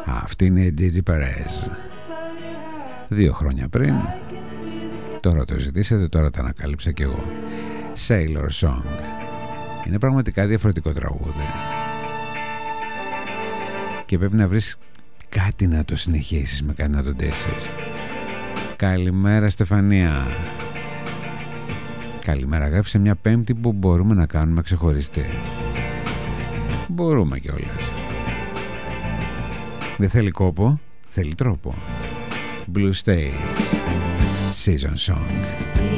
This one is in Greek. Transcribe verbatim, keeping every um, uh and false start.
Αυτή είναι η Gigi Perez. Δύο χρόνια πριν. Τώρα το ζητήσατε, τώρα τα ανακάλυψα κι εγώ. Sailor Song. Είναι πραγματικά διαφορετικό τραγούδι. Και πρέπει να βρεις κάτι να το συνεχίσεις με κάτι να το ντέσεις. Καλημέρα Στεφανία. Καλημέρα, γράφει μια Πέμπτη που μπορούμε να κάνουμε ξεχωριστή. Μπορούμε κιόλας. Δεν θέλει κόπο, θέλει τρόπο. Blue States Season Song.